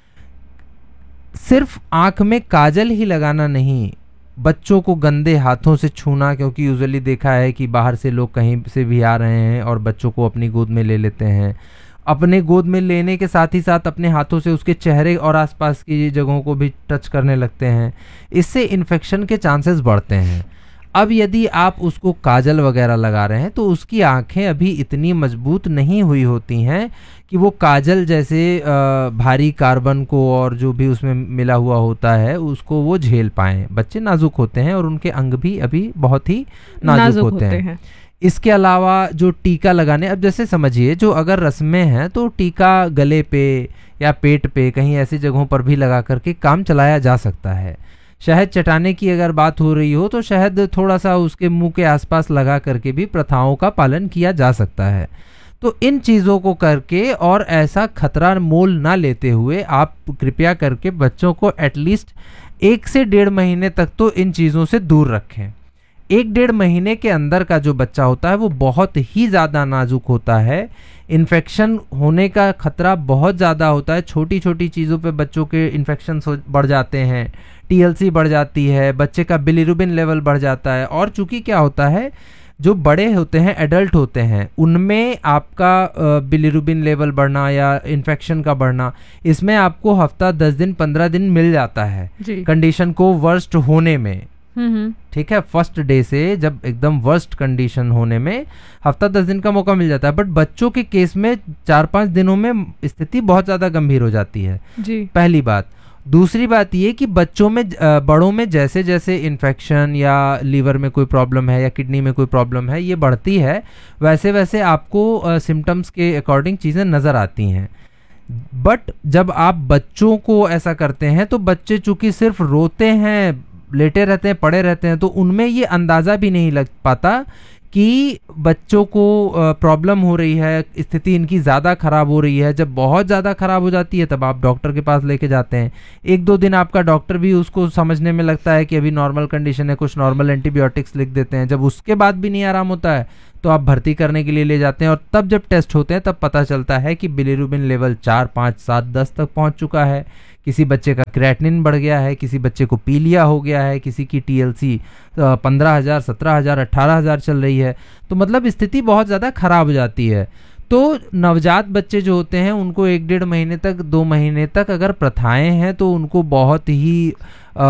सिर्फ आँख में काजल ही लगाना नहीं, बच्चों को गंदे हाथों से छूना, क्योंकि यूजुअली देखा है कि बाहर से लोग कहीं से भी आ रहे हैं और बच्चों को अपनी गोद में ले लेते हैं। अपने गोद में लेने के साथ ही साथ अपने हाथों से उसके चेहरे और आसपास की जगहों को भी टच करने लगते हैं। इससे इन्फेक्शन के चांसेस बढ़ते हैं। अब यदि आप उसको काजल वगैरह लगा रहे हैं तो उसकी आंखें अभी इतनी मजबूत नहीं हुई होती हैं कि वो काजल जैसे भारी कार्बन को और जो भी उसमें मिला हुआ होता है उसको वो झेल पाएं। बच्चे नाजुक होते हैं और उनके अंग भी अभी बहुत ही नाजुक, नाजुक होते, होते हैं, हैं। इसके अलावा जो टीका लगाने, अब जैसे समझिए जो अगर रस्में हैं तो टीका गले पे या पेट पे कहीं ऐसी जगहों पर भी लगा करके काम चलाया जा सकता है। शहद चटाने की अगर बात हो रही हो तो शहद थोड़ा सा उसके मुंह के आसपास लगा करके भी प्रथाओं का पालन किया जा सकता है। तो इन चीज़ों को करके और ऐसा खतरा मोल ना लेते हुए आप कृपया करके बच्चों को एटलीस्ट एक से डेढ़ महीने तक तो इन चीज़ों से दूर रखें। एक डेढ़ महीने के अंदर का जो बच्चा होता है वो बहुत ही ज़्यादा नाजुक होता है, इन्फेक्शन होने का खतरा बहुत ज़्यादा होता है। छोटी छोटी चीज़ों पे बच्चों के इन्फेक्शन बढ़ जाते हैं, टीएलसी बढ़ जाती है, बच्चे का बिलिरुबिन लेवल बढ़ जाता है। और चूंकि क्या होता है, जो बड़े होते हैं, एडल्ट होते हैं, उनमें आपका बिलिरुबिन लेवल बढ़ना या इन्फेक्शन का बढ़ना, इसमें आपको हफ्ता दस दिन पंद्रह दिन मिल जाता है कंडीशन को वर्स्ट होने में। ठीक है, फर्स्ट डे से जब एकदम वर्स्ट कंडीशन होने में हफ्ता दस दिन का मौका मिल जाता है। बट बच्चों के केस में चार पांच दिनों में स्थिति बहुत ज्यादा गंभीर हो जाती है जी। पहली बात। दूसरी बात ये कि बच्चों में, बड़ों में जैसे जैसे इन्फेक्शन या लीवर में कोई प्रॉब्लम है या किडनी में कोई प्रॉब्लम है ये बढ़ती है, वैसे वैसे आपको सिम्टम्स के अकॉर्डिंग चीज़ें नज़र आती हैं। बट जब आप बच्चों को ऐसा करते हैं तो बच्चे चूंकि सिर्फ रोते हैं, लेटे रहते हैं, पड़े रहते हैं, तो उनमें ये अंदाज़ा भी नहीं लग पाता कि बच्चों को प्रॉब्लम हो रही है, स्थिति इनकी ज़्यादा ख़राब हो रही है। जब बहुत ज़्यादा ख़राब हो जाती है तब आप डॉक्टर के पास लेके जाते हैं। एक दो दिन आपका डॉक्टर भी उसको समझने में लगता है कि अभी नॉर्मल कंडीशन है, कुछ नॉर्मल एंटीबायोटिक्स लिख देते हैं। जब उसके बाद भी नहीं आराम होता है तो आप भर्ती करने के लिए ले जाते हैं, और तब जब टेस्ट होते हैं तब पता चलता है कि बिलिरुबिन लेवल चार पाँच सात दस तक पहुँच चुका है, किसी बच्चे का क्रेटिनिन बढ़ गया है, किसी बच्चे को पीलिया हो गया है, किसी की टीएलसी पंद्रह हज़ार सत्रह हज़ार अट्ठारह हज़ार चल रही है। तो मतलब स्थिति बहुत ज़्यादा खराब हो जाती है। तो नवजात बच्चे जो होते हैं उनको एक डेढ़ महीने तक, दो महीने तक अगर प्रथाएं हैं तो उनको बहुत ही आ,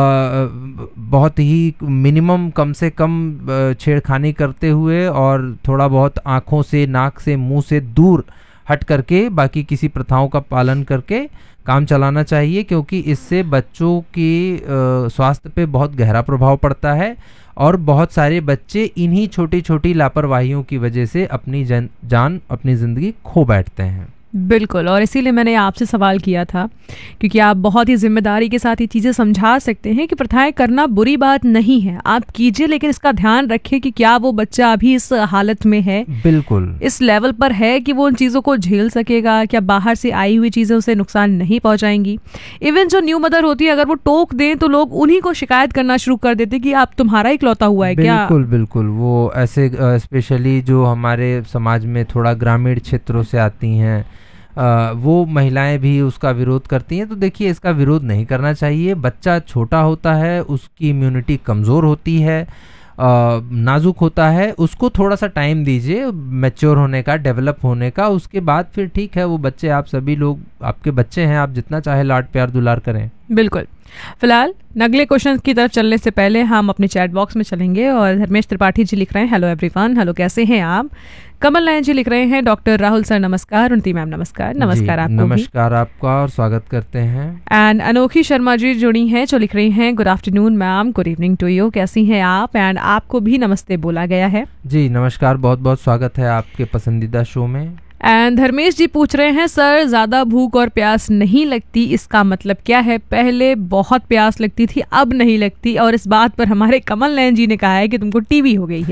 बहुत ही मिनिमम कम से कम छेड़खानी करते हुए और थोड़ा बहुत आँखों से, नाक से, मुंह से दूर हट करके बाकी किसी प्रथाओं का पालन करके काम चलाना चाहिए, क्योंकि इससे बच्चों की स्वास्थ्य पे बहुत गहरा प्रभाव पड़ता है और बहुत सारे बच्चे इन्हीं छोटी छोटी लापरवाहियों की वजह से अपनी जन, जान अपनी ज़िंदगी खो बैठते हैं। बिल्कुल, और इसीलिए मैंने आपसे सवाल किया था, क्योंकि आप बहुत ही जिम्मेदारी के साथ ये चीज़ें समझा सकते हैं कि प्रथाएं करना बुरी बात नहीं है, आप कीजिए, लेकिन इसका ध्यान रखें कि क्या वो बच्चा अभी इस हालत में है, बिल्कुल इस लेवल पर है कि वो उन चीज़ों को झेल सकेगा, क्या बाहर से आई हुई चीज़ें उसे नुकसान नहीं पहुंचाएंगी। इवन जो न्यू मदर होती है, अगर वो टोक दें तो लोग उन्हीं को शिकायत करना शुरू कर देते कि आप तुम्हारा इकलौता हुआ है क्या। बिल्कुल बिल्कुल, वो ऐसे स्पेशली जो हमारे समाज में थोड़ा ग्रामीण क्षेत्रों से आती हैं, आ, वो महिलाएं भी उसका विरोध करती हैं। तो देखिए, इसका विरोध नहीं करना चाहिए। बच्चा छोटा होता है, उसकी इम्यूनिटी कमज़ोर होती है, आ, नाजुक होता है, उसको थोड़ा सा टाइम दीजिए मैच्योर होने का, डेवलप होने का। उसके बाद फिर ठीक है, वो बच्चे, आप सभी लोग आपके बच्चे हैं, आप जितना चाहे लाड प्यार दुलार करें। बिल्कुल। फिलहाल अगले क्वेश्चन की तरफ चलने से पहले हम अपने चैट बॉक्स में चलेंगे और धर्मेश त्रिपाठी जी लिख रहे हैं, हेलो एवरीवन, हेलो कैसे हैं आप। कमल नयन जी लिख रहे हैं, डॉक्टर राहुल सर नमस्कार, उन्नति मैम नमस्कार। नमस्कार आपको भी। नमस्कार आपका और स्वागत करते हैं। एंड अनोखी शर्मा जी जुड़ी हैं जो लिख रही हैं, good afternoon ma'am, good evening to you, कैसी हैं आप। एंड आपको भी नमस्ते बोला गया है। जी नमस्कार, बहुत बहुत स्वागत है आपके पसंदीदा शो में। एंड धर्मेश जी पूछ रहे हैं, सर ज़्यादा भूख और प्यास नहीं लगती, इसका मतलब क्या है। पहले बहुत प्यास लगती थी, अब नहीं लगती, और इस बात पर हमारे कमल नयन जी ने कहा है कि तुमको टीबी हो गई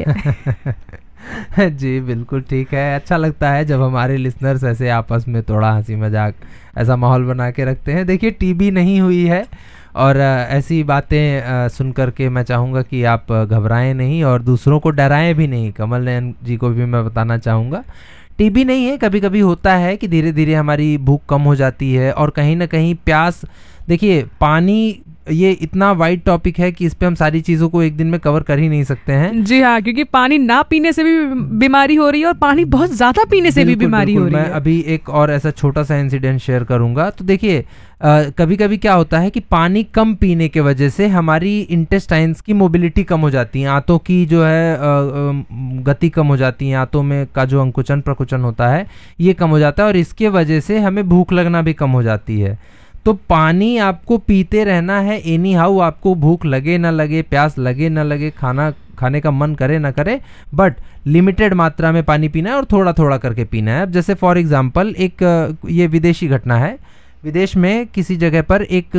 है। जी बिल्कुल ठीक है, अच्छा लगता है जब हमारे लिसनर्स ऐसे आपस में थोड़ा हंसी मजाक ऐसा माहौल बना के रखते हैं। देखिए, टीबी नहीं हुई है, और ऐसी बातें सुन करके मैं चाहूँगा कि आप घबराएं नहीं और दूसरों को डराएं भी नहीं। कमल नयन जी को भी मैं बताना चाहूँगा, टीबी नहीं है, कभी कभी होता है कि धीरे धीरे हमारी भूख कम हो जाती है और कहीं ना कहीं प्यास। देखिए, पानी ये इतना वाइड टॉपिक है कि इस पे हम सारी चीज़ों को एक दिन में कवर कर ही नहीं सकते हैं। जी हाँ, क्योंकि पानी ना पीने से भी बीमारी हो रही है और पानी बहुत ज़्यादा पीने से भी बीमारी हो रही है। मैं अभी एक और ऐसा छोटा सा इंसिडेंट शेयर करूंगा। तो देखिए, कभी कभी क्या होता है कि पानी कम पीने के वजह से हमारी इंटेस्टाइन्स की मोबिलिटी कम हो जाती है, आंतों की जो है आ, आ, गति कम हो जाती है, आंतों में का जो अंकुचन प्रकुचन होता है ये कम हो जाता है, और इसके वजह से हमें भूख लगना भी कम हो जाती है। तो पानी आपको पीते रहना है एनी हाउ, आपको भूख लगे ना लगे, प्यास लगे ना लगे, खाना खाने का मन करे ना करे, बट लिमिटेड मात्रा में पानी पीना है और थोड़ा थोड़ा करके पीना है। अब जैसे फॉर एग्जांपल एक ये विदेशी घटना है, विदेश में किसी जगह पर एक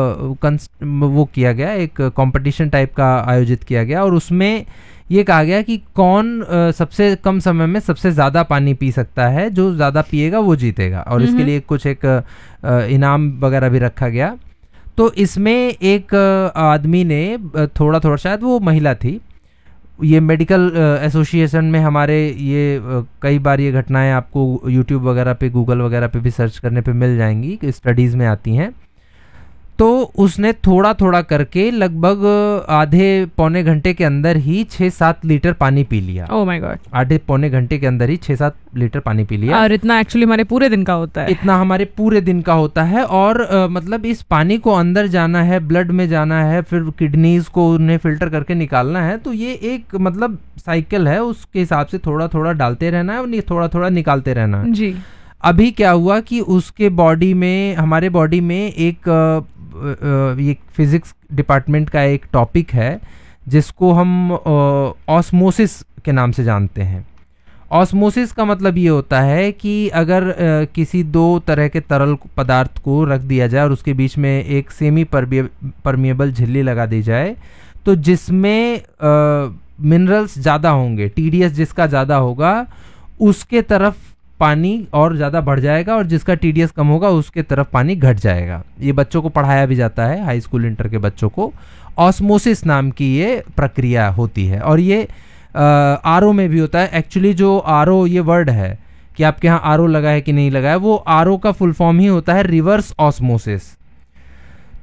आ, वो किया गया, एक कंपटीशन टाइप का आयोजित किया गया, और उसमें ये कहा गया कि कौन आ, सबसे कम समय में सबसे ज़्यादा पानी पी सकता है, जो ज़्यादा पिएगा वो जीतेगा, और इसके लिए कुछ एक आ, इनाम वगैरह भी रखा गया। तो इसमें एक आदमी ने थोड़ा थोड़ा, शायद वो महिला थी, ये मेडिकल एसोसिएशन में हमारे ये आ, कई बार ये घटनाएं आपको यूट्यूब वगैरह पे, गूगल वगैरह पे भी सर्च करने पे मिल जाएंगी, स्टडीज़ में आती हैं। तो उसने थोड़ा थोड़ा करके लगभग आधे पौने घंटे के अंदर ही छः सात लीटर पानी पी लिया। ओह माय गॉड, आधे पौने घंटे के अंदर ही छः सात लीटर पानी पी लिया। और इतना एक्चुअली हमारे पूरे दिन का होता है, इतना हमारे पूरे दिन का होता है। और आ, मतलब इस पानी को अंदर जाना है, ब्लड में जाना है, फिर किडनीज को उन्हें फिल्टर करके निकालना है। तो ये एक मतलब साइकिल है, उसके हिसाब से थोड़ा थोड़ा डालते रहना है और थोड़ा थोड़ा निकालते रहना है जी। अभी क्या हुआ कि उसके बॉडी में, हमारे बॉडी में एक ये फिजिक्स डिपार्टमेंट का एक टॉपिक है जिसको हम ऑस्मोसिस के नाम से जानते हैं। ऑस्मोसिस का मतलब ये होता है कि अगर आ, किसी दो तरह के तरल पदार्थ को रख दिया जाए और उसके बीच में एक सेमी परमिएबल झिल्ली लगा दी जाए, तो जिसमें मिनरल्स ज़्यादा होंगे, टीडीएस जिसका ज़्यादा होगा उसके तरफ पानी और ज़्यादा बढ़ जाएगा, और जिसका टीडीएस कम होगा उसके तरफ पानी घट जाएगा। ये बच्चों को पढ़ाया भी जाता है, हाई स्कूल इंटर के बच्चों को ऑस्मोसिस नाम की ये प्रक्रिया होती है। और ये आरओ में भी होता है। एक्चुअली जो आरओ ये वर्ड है कि आपके यहाँ आरओ लगा है कि नहीं लगा है, वो आरओ का फुल फॉर्म ही होता है रिवर्स ऑस्मोसिस।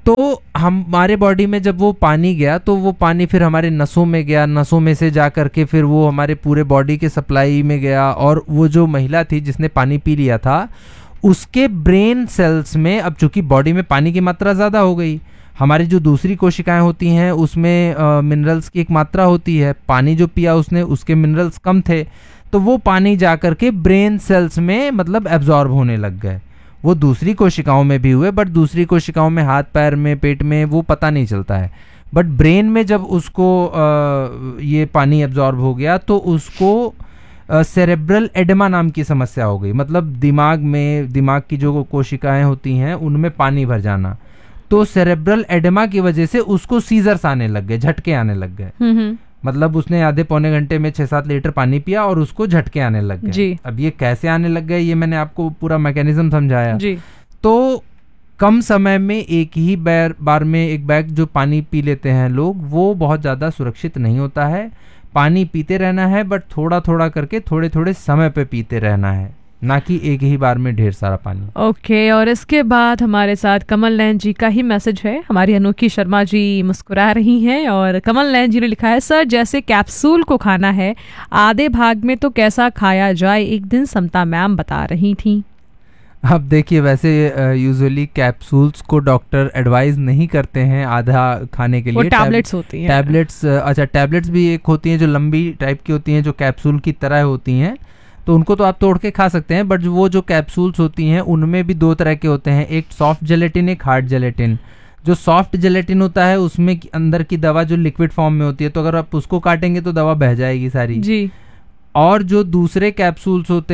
तो हमारे बॉडी में जब वो पानी गया तो वो पानी फिर हमारे नसों में गया, नसों में से जा करके फिर वो हमारे पूरे बॉडी के सप्लाई में गया, और वो जो महिला थी जिसने पानी पी लिया था उसके ब्रेन सेल्स में, अब चूंकि बॉडी में पानी की मात्रा ज़्यादा हो गई, हमारी जो दूसरी कोशिकाएं होती हैं उसमें मिनरल्स की एक मात्रा होती है, पानी जो पिया उसने उसके मिनरल्स कम थे, तो वो पानी जा करके ब्रेन सेल्स में मतलब एब्जॉर्ब होने लग गए। वो दूसरी कोशिकाओं में भी हुए, बट दूसरी कोशिकाओं में, हाथ पैर में, पेट में, वो पता नहीं चलता है, बट ब्रेन में जब उसको आ, ये पानी एब्जॉर्ब हो गया तो उसको सेरेब्रल एडेमा नाम की समस्या हो गई। मतलब दिमाग में, दिमाग की जो कोशिकाएं होती हैं उनमें पानी भर जाना, तो सेरेब्रल एडेमा की वजह से उसको सीजर्स आने लग गए, झटके आने लग गए। मतलब उसने आधे पौने घंटे में छह सात लीटर पानी पिया और उसको झटके आने लग गए। अब ये कैसे आने लग गए, ये मैंने आपको पूरा मैकेनिज्म समझाया जी। तो कम समय में एक ही बार बार में एक बैग जो पानी पी लेते हैं लोग, वो बहुत ज़्यादा सुरक्षित नहीं होता है। पानी पीते रहना है, बट थोड़ा थोड़ा करके थोड़े थोड़े समय पे पीते रहना है, ना कि एक ही बार में ढेर सारा पानी। ओके okay, और इसके बाद हमारे साथ कमल नयन जी का ही मैसेज है। हमारी अनोखी शर्मा जी मुस्कुरा रही हैं और कमल नयन जी ने लिखा है, सर जैसे कैप्सूल को खाना है आधे भाग में तो कैसा खाया जाए, एक दिन समता मैम बता रही थी। अब देखिए, वैसे यूजुअली कैप्सूल्स को डॉक्टर एडवाइज नहीं करते हैं आधा खाने के लिए। वो टैबलेट्स होती हैं। टैबलेट्स, अच्छा टैबलेट्स भी एक होती हैं जो लंबी टाइप की होती हैं, जो कैप्सूल की तरह होती हैं, तो उनको तो आप तोड़ के खा सकते हैं, बट वो जो कैप्सूल्स होती हैं उनमें भी दो तरह के होते हैं, एक सॉफ्ट जेलेटिन, एक हार्ड जेलेटिन। जो सॉफ्ट जेलेटिन होता है उसमें अंदर की दवा जो लिक्विड फॉर्म में होती है, तो अगर आप उसको काटेंगे तो दवा बह जाएगी सारी जी। और जो दूसरे कैप्सूल्स होते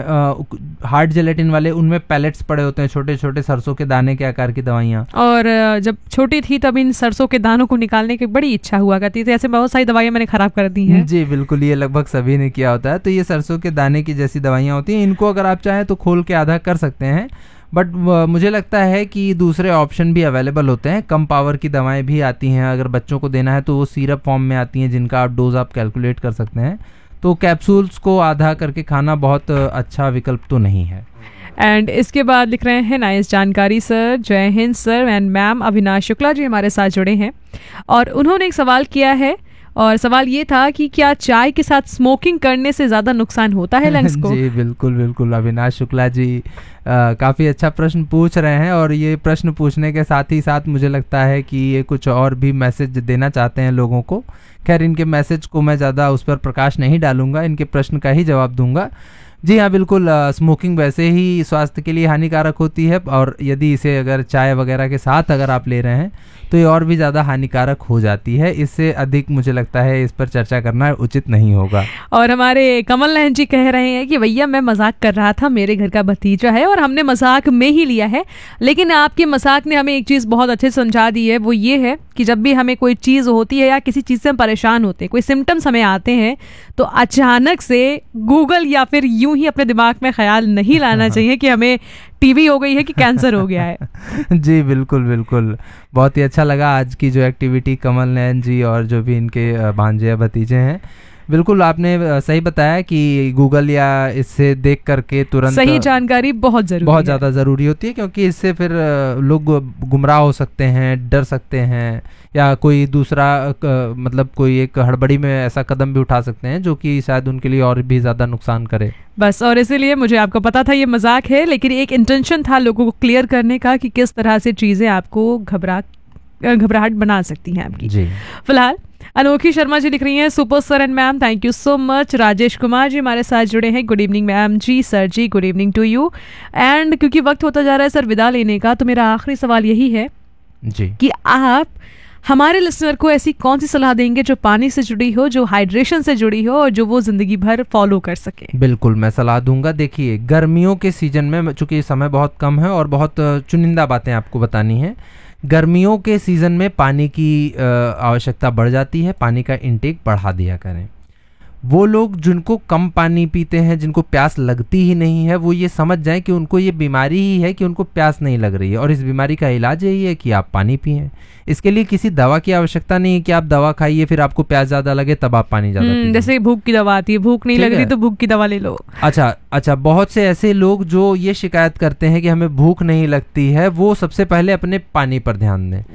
हैं हार्ड जेलेटिन वाले, उनमें पैलेट्स पड़े होते हैं, छोटे छोटे सरसों के दाने के आकार की दवाइयाँ। और जब छोटी थी तब इन सरसों के दानों को निकालने की बड़ी इच्छा हुआ करती थी, ऐसे बहुत सारी दवाइयाँ मैंने खराब कर दी हैं। जी बिल्कुल, ये लगभग सभी ने किया होता है। तो ये सरसों के दाने की जैसी दवाइयाँ होती हैं, इनको अगर आप चाहें तो खोल के आधा कर सकते हैं, बट मुझे लगता है कि दूसरे ऑप्शन भी अवेलेबल होते हैं। कम पावर की दवाएं भी आती हैं, अगर बच्चों को देना है तो वो सिरप फॉर्म में आती हैं, जिनका आप डोज आप कैलकुलेट कर सकते हैं। तो कैप्सूल्स को आधा करके खाना बहुत अच्छा विकल्प तो नहीं है। एंड इसके बाद लिख रहे हैं, नाइस जानकारी सर, जय Hind sir and ma'am. Avinash Shukla ji हमारे साथ जुड़े हैं और उन्होंने एक सवाल किया है, और सवाल ये था कि क्या चाय के साथ स्मोकिंग करने से ज़्यादा नुकसान होता है लंग्स को? जी बिल्कुल बिल्कुल, अविनाश शुक्ला जी काफ़ी अच्छा प्रश्न पूछ रहे हैं, और ये प्रश्न पूछने के साथ ही साथ मुझे लगता है कि ये कुछ और भी मैसेज देना चाहते हैं लोगों को। खैर, इनके मैसेज को मैं ज़्यादा उस पर प्रकाश नहीं डालूंगा, इनके प्रश्न का ही जवाब दूंगा। जी हाँ बिल्कुल, स्मोकिंग वैसे ही स्वास्थ्य के लिए हानिकारक होती है, और यदि इसे अगर चाय वगैरह के साथ अगर आप ले रहे हैं तो ये और भी ज़्यादा हानिकारक हो जाती है। इससे अधिक मुझे लगता है इस पर चर्चा करना उचित नहीं होगा। और हमारे कमल नयन जी कह रहे हैं कि भैया मैं मजाक कर रहा था, मेरे घर का भतीजा है और हमने मजाक में ही लिया है, लेकिन आपके मजाक ने हमें एक चीज़ बहुत अच्छे से समझा दी है। वो ये है कि जब भी हमें कोई चीज़ होती है या किसी चीज़ से हम परेशान होते हैं, कोई सिम्टम्स हमें आते हैं, तो अचानक से गूगल या फिर यूं ही अपने दिमाग में ख्याल नहीं लाना चाहिए कि हमें टीबी हो गई है कि कैंसर हो गया है। जी बिल्कुल बिल्कुल, बहुत ही अच्छा लगा आज की जो एक्टिविटी कमल नयन जी और जो भी इनके भांजे या भतीजे हैं। बिल्कुल आपने सही बताया कि गूगल या इससे देख करके तुरंत सही जानकारी बहुत जरूरी बहुत ज़्यादा ज़रूरी होती है, क्योंकि इससे फिर लोग गुमराह हो सकते हैं, डर सकते हैं, या कोई दूसरा मतलब कोई एक हड़बड़ी में ऐसा कदम भी उठा सकते हैं जो कि शायद उनके लिए और भी ज़्यादा नुकसान करे। बस, और इसीलिए मुझे आपको पता था ये मजाक है, लेकिन एक इंटेंशन था लोगों को क्लियर करने का कि किस तरह से चीज़ें आपको घबरा घबराहट बना सकती हैं आपकी। जी फिलहाल अनोखी शर्मा जी लिख रही हैं, super sir and ma'am, thank you so much. Rajesh Kumar ji हमारे साथ जुड़े हैं, good evening ma'am ji, sir ji good evening to you. And क्योंकि वक्त होता जा रहा है सर विदा लेने का, तो मेरा आखिरी सवाल यही है जी कि आप हमारे लिसनर को ऐसी कौन सी सलाह देंगे जो पानी से जुड़ी हो, जो हाइड्रेशन से जुड़ी हो और जो वो जिंदगी भर फॉलो कर सके? बिल्कुल मैं सलाह दूंगा। देखिए, गर्मियों के सीजन में, चूंकि समय बहुत कम है और बहुत चुनिंदा बातें आपको बतानी है, गर्मियों के सीज़न में पानी की आवश्यकता बढ़ जाती है, पानी का इंटेक बढ़ा दिया करें। वो लोग जिनको कम पानी पीते हैं, जिनको प्यास लगती ही नहीं है, वो ये समझ जाएं कि उनको ये बीमारी ही है कि उनको प्यास नहीं लग रही है, और इस बीमारी का इलाज यही है कि आप पानी पिएं। इसके लिए किसी दवा की आवश्यकता नहीं है कि आप दवा खाइए फिर आपको प्यास ज्यादा लगे तब आप पानी ज्यादा पिएं। जैसे भूख की दवा आती है, भूख नहीं लग रही तो भूख की दवा ले लो। अच्छा अच्छा बहुत से ऐसे लोग जो ये शिकायत करते हैं कि हमें भूख नहीं लगती है, वो सबसे पहले अपने पानी पर ध्यान दें।